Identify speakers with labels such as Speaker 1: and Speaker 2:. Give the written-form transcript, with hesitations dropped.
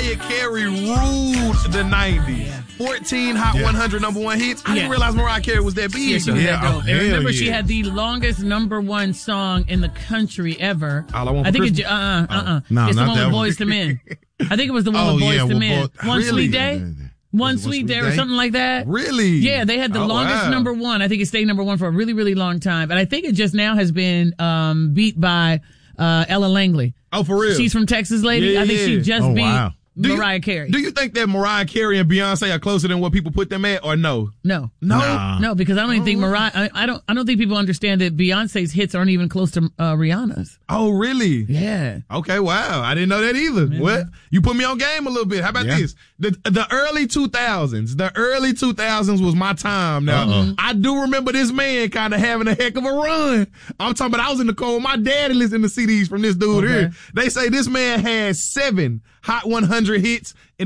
Speaker 1: Mariah Carey ruled the 90s. 14 Hot 100 number one hits. I didn't realize Mariah Carey was that big.
Speaker 2: Yeah, she was that dope. And remember,
Speaker 1: yeah.
Speaker 2: she had the longest number one song in the country ever.
Speaker 1: All I Want for
Speaker 2: think
Speaker 1: Christmas.
Speaker 3: No,
Speaker 2: it's the
Speaker 3: not
Speaker 2: one
Speaker 3: that
Speaker 2: with
Speaker 3: one.
Speaker 2: Boyz II Men. I think it was the one with Boyz II Men. One Sweet Day? One Sweet Day or something like that.
Speaker 1: Really?
Speaker 2: Yeah, they had the longest number one. I think it stayed number one for a really, really long time. And I think it just now has been beat by Ella Langley.
Speaker 1: Oh, for real?
Speaker 2: She's from Texas Lady. I think she just beat Mariah Carey.
Speaker 1: Do you think that Mariah Carey and Beyonce are closer than what people put them at, or no?
Speaker 2: No, because I don't even think Mariah. I don't think people understand that Beyonce's hits aren't even close to Rihanna's.
Speaker 1: Oh, really?
Speaker 2: Yeah.
Speaker 1: Okay. Wow. I didn't know that either.
Speaker 2: Mm-hmm.
Speaker 1: What? You put me on game a little bit. How about this? The early 2000s. The early 2000s was my time. Now I do remember this man kind of having a heck of a run. I'm talking about I was in the car with my daddy listening to CDs from this dude here. They say this man had 7 Hot 100 hits in